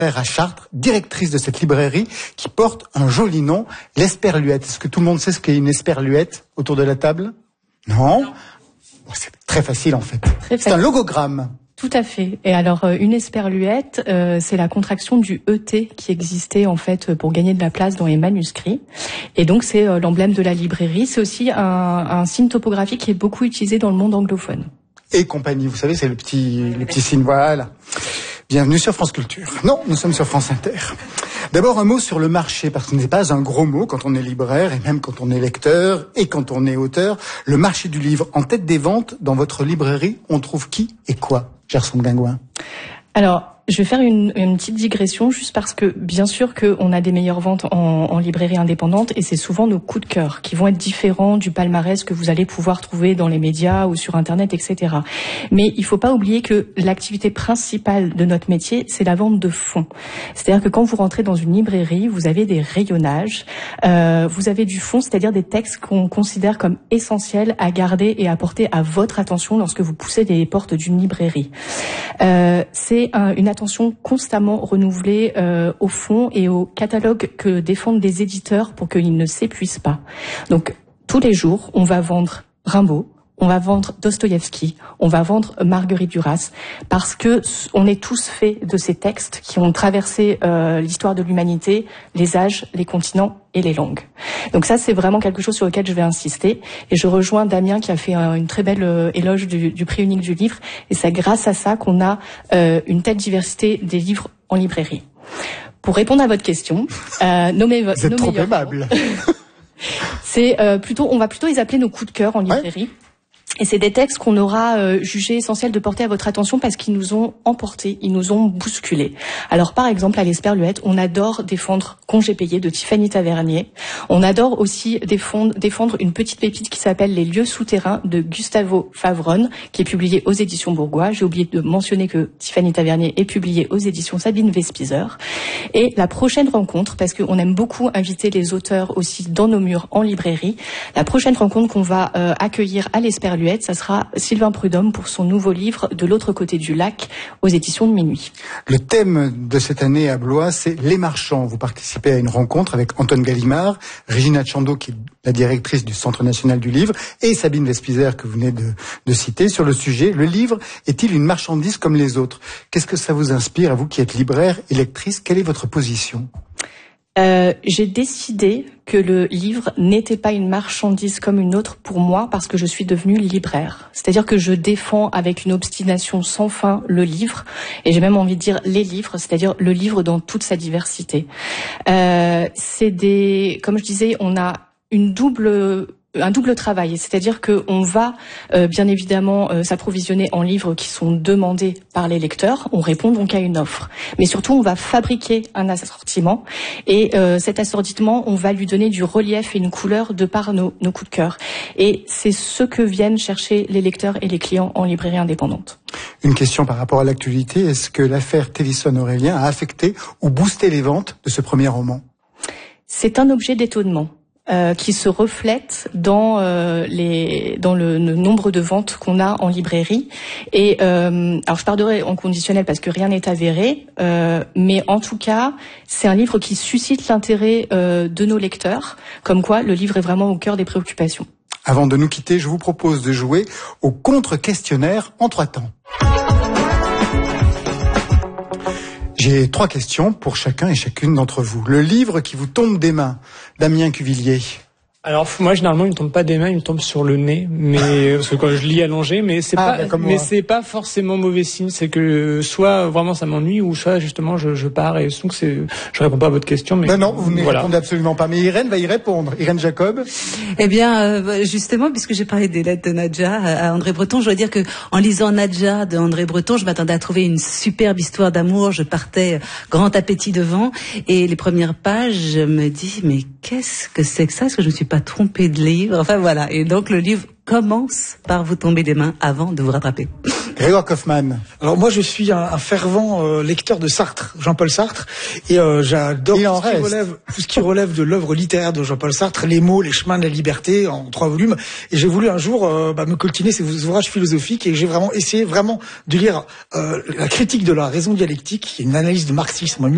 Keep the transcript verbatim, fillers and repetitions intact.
à Chartres, directrice de cette librairie qui porte un joli nom, l'Esperluette. Est-ce que tout le monde sait ce qu'est une Esperluette autour de la table? Non, non. Bon, c'est très facile en fait. Très c'est facile. Un logogramme. Tout à fait. Et alors, une esperluette, euh, c'est la contraction du E T qui existait en fait pour gagner de la place dans les manuscrits. Et donc, c'est euh, l'emblème de la librairie. C'est aussi un, un signe topographique qui est beaucoup utilisé dans le monde anglophone. Et compagnie, vous savez, c'est le petit, le petit signe, voilà. Bienvenue sur France Culture. Non, nous sommes sur France Inter. D'abord, un mot sur le marché, parce que ce n'est pas un gros mot quand on est libraire, et même quand on est lecteur, et quand on est auteur. Le marché du livre, en tête des ventes, dans votre librairie, on trouve qui et quoi, Gerson Guingouin? Alors, je vais faire une, une petite digression, juste parce que, bien sûr qu'on a des meilleures ventes en, en librairie indépendante, et c'est souvent nos coups de cœur, qui vont être différents du palmarès que vous allez pouvoir trouver dans les médias ou sur Internet, et cetera. Mais il faut pas oublier que l'activité principale de notre métier, c'est la vente de fonds. C'est-à-dire que quand vous rentrez dans une librairie, vous avez des rayonnages, euh, vous avez du fond, c'est-à-dire des textes qu'on considère comme essentiels à garder et à porter à votre attention lorsque vous poussez les portes d'une librairie. Euh, c'est un, une attention constamment renouvelée euh, au fond et au catalogue que défendent des éditeurs pour qu'ils ne s'épuisent pas. Donc, tous les jours, on va vendre Rimbaud, on va vendre Dostoïevski, on va vendre Marguerite Duras, parce que on est tous faits de ces textes qui ont traversé euh, l'histoire de l'humanité, les âges, les continents et les langues. Donc ça, c'est vraiment quelque chose sur lequel je vais insister. Et je rejoins Damien qui a fait un, une très belle euh, éloge du, du prix unique du livre. Et c'est grâce à ça qu'on a euh, une telle diversité des livres en librairie. Pour répondre à votre question, euh, nommez votre... Vous êtes trop aimable. C'est euh, plutôt, on va plutôt les appeler nos coups de cœur en librairie. Ouais. Et c'est des textes qu'on aura euh, jugé essentiels de porter à votre attention parce qu'ils nous ont emportés, ils nous ont bousculés. Alors par exemple à l'Esperluette, on adore défendre Congé payé de Tiffany Tavernier. On adore aussi défendre, défendre une petite pépite qui s'appelle Les lieux souterrains de Gustavo Favron, qui est publié aux éditions Bourgois. J'ai oublié de mentionner que Tiffany Tavernier est publié aux éditions Sabine Vespizer. Et la prochaine rencontre, parce qu'on aime beaucoup inviter les auteurs aussi dans nos murs en librairie, la prochaine rencontre qu'on va euh, accueillir à l'Esperluette, ça sera Sylvain Prudhomme pour son nouveau livre De l'autre côté du lac aux éditions de Minuit. Le thème de cette année à Blois, c'est Les Marchands. Vous participez à une rencontre avec Antoine Gallimard, Régina Chando, qui est la directrice du Centre national du livre, et Sabine Vespizer, que vous venez de, de citer, sur le sujet. Le livre est-il une marchandise comme les autres? Qu'est-ce que ça vous inspire, à vous qui êtes libraire et lectrice? Quelle est votre position? Euh, j'ai décidé que le livre n'était pas une marchandise comme une autre pour moi parce que je suis devenue libraire. C'est-à-dire que je défends avec une obstination sans fin le livre, et j'ai même envie de dire les livres, c'est-à-dire le livre dans toute sa diversité. Euh, c'est des, comme je disais, on a une double un double travail, c'est-à-dire que on va euh, bien évidemment euh, s'approvisionner en livres qui sont demandés par les lecteurs, on répond donc à une offre, mais surtout on va fabriquer un assortiment, et euh, cet assortiment on va lui donner du relief et une couleur de par nos, nos coups de cœur, et c'est ce que viennent chercher les lecteurs et les clients en librairie indépendante. Une question par rapport à l'actualité, est-ce que l'affaire Télisson-Aurélien a affecté ou boosté les ventes de ce premier roman? C'est un objet d'étonnement. Euh, qui se reflète dans euh, les dans le, le nombre de ventes qu'on a en librairie. Et euh, alors je parlerai en conditionnel parce que rien n'est avéré, euh, mais en tout cas c'est un livre qui suscite l'intérêt euh, de nos lecteurs, comme quoi le livre est vraiment au cœur des préoccupations. Avant de nous quitter, je vous propose de jouer au contre-questionnaire en trois temps. J'ai trois questions pour chacun et chacune d'entre vous. Le livre qui vous tombe des mains, Damien Cuvillier. Alors moi généralement il me tombe pas des mains, il me tombe sur le nez, mais parce que quand je lis allongé, mais c'est ah, pas, mais c'est pas forcément mauvais signe. C'est que soit vraiment ça m'ennuie, ou soit justement je, je pars, et donc c'est, je réponds pas à votre question. Mais ben non, vous ne voilà. répondez absolument pas. Mais Irène va y répondre. Irène Jacob. Eh bien, euh, justement, puisque j'ai parlé des lettres de Nadja à André Breton, je dois dire que en lisant Nadja de André Breton, je m'attendais à trouver une superbe histoire d'amour. Je partais grand appétit devant, et les premières pages, je me dis mais qu'est-ce que c'est que ça? Est-ce que je me suis pas trompée de livre? Enfin voilà. Et donc le livre commence par vous tomber des mains avant de vous rattraper. Grégoire Kaufmann. Alors moi je suis un, un fervent euh, lecteur de Sartre, Jean-Paul Sartre, et euh, j'adore tout ce, qui relève, tout ce qui relève de l'œuvre littéraire de Jean-Paul Sartre, Les mots, les chemins de la liberté, en trois volumes. Et j'ai voulu un jour euh, bah, me coltiner ces ouvrages philosophiques, et j'ai vraiment essayé vraiment de lire euh, la critique de la raison dialectique, qui est une analyse de marxisme